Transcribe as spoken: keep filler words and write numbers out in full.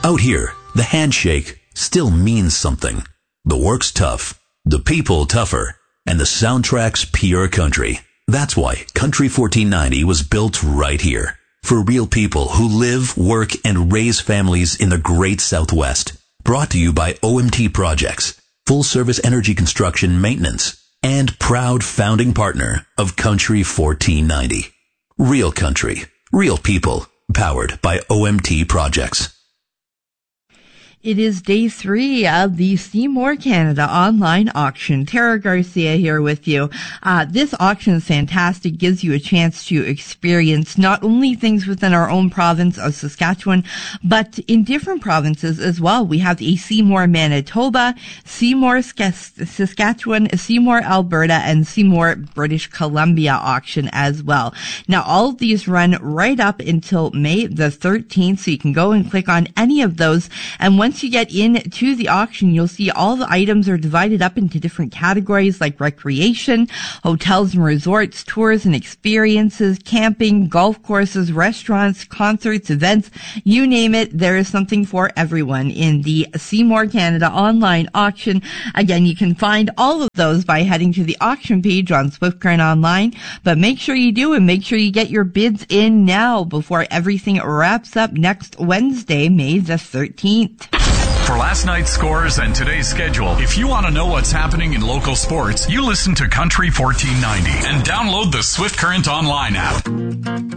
Out here, the handshake still means something. The work's tough, the people tougher, and the soundtrack's pure country. That's why Country fourteen ninety was built right here. For real people who live, work, and raise families in the great Southwest. Brought to you by O M T Projects, full service energy construction maintenance, and proud founding partner of Country fourteen ninety. Real country, real people, powered by O M T Projects. It is day three of the Seymour Canada online auction. Tara Garcia here with you. Uh, this auction is fantastic, gives you a chance to experience not only things within our own province of Saskatchewan, but in different provinces as well. We have a Seymour, Manitoba, Seymour, Saskatchewan, Seymour, Alberta, and Seymour, British Columbia auction as well. Now, all of these run right up until May the thirteenth, so you can go and click on any of those. And once Once you get into the auction, you'll see all the items are divided up into different categories like recreation, hotels and resorts, tours and experiences, camping, golf courses, restaurants, concerts, events, you name it. There is something for everyone in the Seymour Canada online auction. Again, you can find all of those by heading to the auction page on Swift Current Online, but make sure you do and make sure you get your bids in now before everything wraps up next Wednesday, May the thirteenth. For last night's scores and today's schedule, if you want to know what's happening in local sports, you listen to Country fourteen ninety and download the Swift Current Online app.